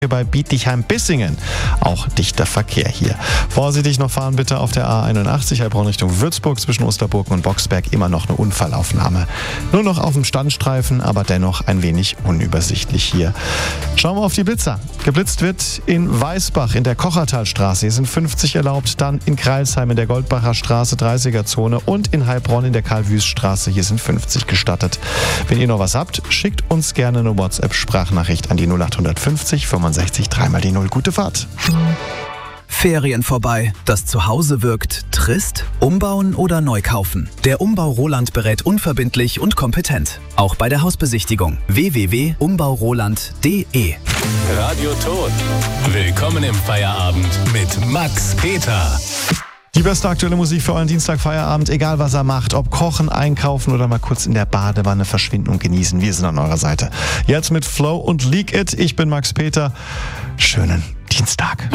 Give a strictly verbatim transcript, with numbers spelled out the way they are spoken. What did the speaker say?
bei Bietigheim-Bissingen. Auch dichter Verkehr hier. Vorsichtig noch fahren bitte auf der A einundachtzig, Heilbronn Richtung Würzburg, zwischen Osterburgen und Boxberg immer noch eine Unfallaufnahme. Nur noch auf dem Standstreifen, aber dennoch ein wenig unübersichtlich hier. Schauen wir auf die Blitzer. Geblitzt wird in Weißbach in der Kochertalstraße. Hier sind fünfzig erlaubt, dann in Kreilsheim in der Goldbacher Straße dreißiger-Zone und in Heilbronn in der Karl-Wüst-Straße. Hier sind fünfzig gestattet. Wenn ihr noch was habt, schickt uns gerne eine WhatsApp-Sprachnachricht an die null acht fünfzig fünfundsechzig dreimal die null. Gute Fahrt. Ferien vorbei. Das Zuhause wirkt trist? Umbauen oder neu kaufen? Der Umbau Roland berät unverbindlich und kompetent. Auch bei der Hausbesichtigung. w w w punkt umbau roland punkt d e Radio Ton. Willkommen im Feierabend mit Max Peter. Die beste aktuelle Musik für euren Dienstagfeierabend, egal was er macht, ob kochen, einkaufen oder mal kurz in der Badewanne verschwinden und genießen. Wir sind an eurer Seite. Jetzt mit Flow und Leak It. Ich bin Max Peter. Schönen Dienstag.